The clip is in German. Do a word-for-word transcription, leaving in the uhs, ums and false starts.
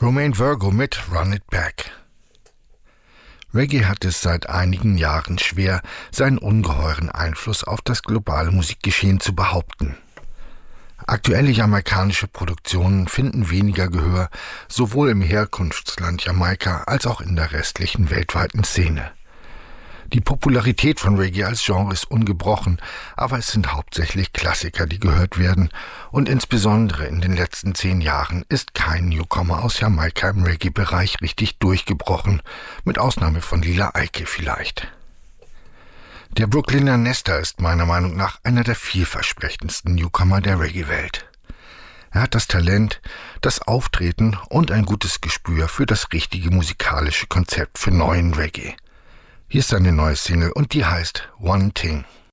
Romain Virgo mit Run It Back. Reggae hat es seit einigen Jahren schwer, seinen ungeheuren Einfluss auf das globale Musikgeschehen zu behaupten. Aktuelle jamaikanische Produktionen finden weniger Gehör, sowohl im Herkunftsland Jamaika als auch in der restlichen weltweiten Szene. Die Popularität von Reggae als Genre ist ungebrochen, aber es sind hauptsächlich Klassiker, die gehört werden, und insbesondere in den letzten zehn Jahren ist kein Newcomer aus Jamaika im Reggae-Bereich richtig durchgebrochen, mit Ausnahme von Lila Eike vielleicht. Der Brooklyner Nesta ist meiner Meinung nach einer der vielversprechendsten Newcomer der Reggae-Welt. Er hat das Talent, das Auftreten und ein gutes Gespür für das richtige musikalische Konzept für neuen Reggae. Hier ist seine neue Single und die heißt One Thing.